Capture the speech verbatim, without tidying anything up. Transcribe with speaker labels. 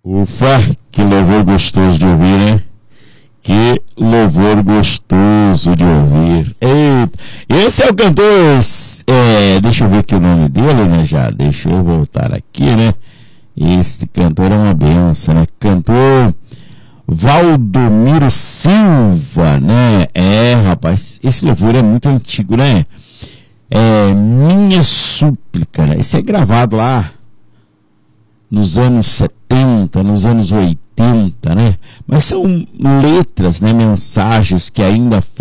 Speaker 1: Ufa, que louvor gostoso de ouvir, né? Que louvor gostoso de ouvir. Eita, esse é o cantor, é, deixa eu ver aqui o nome dele, né, já, deixa eu voltar aqui, né? Esse cantor é uma benção, né? Cantor Valdomiro Silva, né? É, rapaz, esse louvor é muito antigo, né? É Minha Súplica, né? Esse é gravado lá nos anos setenta, nos anos oitenta, né? Mas são letras, né? Mensagens que ainda